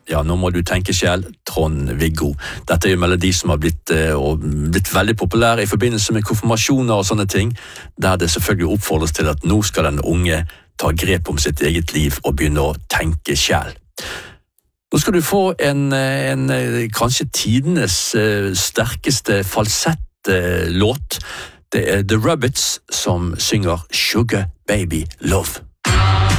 ja, nå må du tenke selv, Trond-Viggo. Dette er jo en melodi som har blitt veldig populær i forbindelse med konfirmasjoner og sånne ting, der det selvfølgelig oppfordres til at nå skal den unge ta grep om sitt eget liv og begynne å tenke selv. Nå skal du få en kanskje tidenes sterkeste falsettlåt. Det er The Rubbits som synger Sugar Baby Love.